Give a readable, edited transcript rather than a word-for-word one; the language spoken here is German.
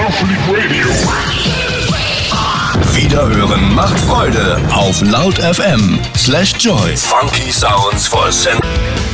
Starfleet Radio. Wiederhören macht Freude auf laut.fm/joy. Funky Sounds for Send.